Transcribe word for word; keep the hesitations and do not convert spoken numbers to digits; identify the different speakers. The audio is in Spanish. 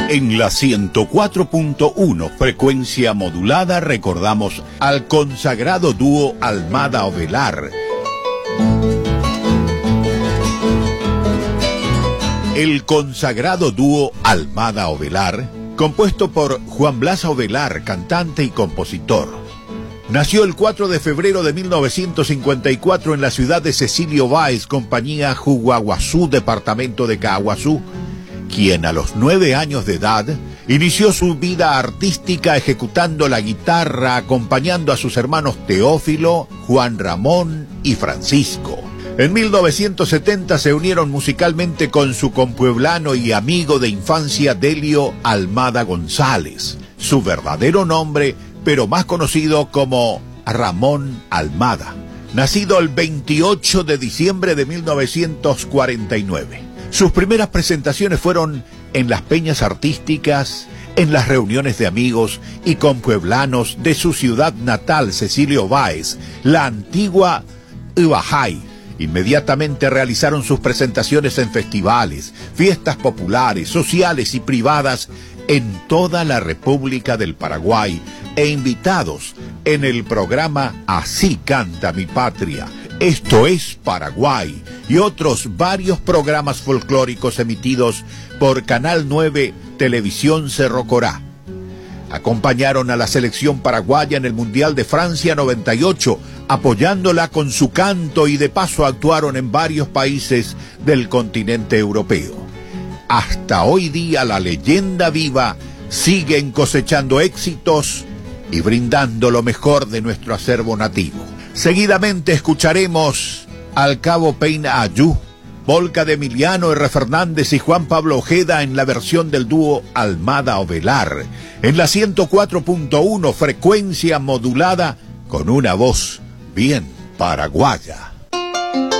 Speaker 1: En la ciento cuatro punto uno, frecuencia modulada, recordamos al consagrado dúo Almada Ovelar. El consagrado dúo Almada Ovelar, compuesto por Juan Blas Ovelar, cantante y compositor. Nació el cuatro de febrero de mil novecientos cincuenta y cuatro en la ciudad de Cecilio Báez, compañía Juguaguazú, departamento de Caaguazú, quien a los nueve años de edad inició su vida artística ejecutando la guitarra, acompañando a sus hermanos Teófilo, Juan Ramón y Francisco. En mil novecientos setenta se unieron musicalmente con su compueblano y amigo de infancia Delio Almada González, su verdadero nombre, pero más conocido como Ramón Almada, nacido el veintiocho de diciembre de mil novecientos cuarenta y nueve. Sus primeras presentaciones fueron en las peñas artísticas, en las reuniones de amigos y compueblanos de su ciudad natal, Cecilio Báez, la antigua Ibajay. Inmediatamente realizaron sus presentaciones en festivales, fiestas populares, sociales y privadas en toda la República del Paraguay e invitados en el programa Así Canta Mi Patria, Esto es Paraguay y otros varios programas folclóricos emitidos por Canal nueve Televisión Cerro Corá. Acompañaron a la selección paraguaya en el Mundial de Francia noventa y ocho, apoyándola con su canto, y de paso actuaron en varios países del continente europeo. Hasta hoy día la leyenda viva siguen cosechando éxitos y brindando lo mejor de nuestro acervo nativo. Seguidamente escucharemos al Cabo Peina Ayú, polca de Emiliano R. Fernández y Juan Pablo Ojeda en la versión del dúo Almada Ovelar, en la ciento cuatro punto uno, frecuencia modulada, con una voz bien paraguaya.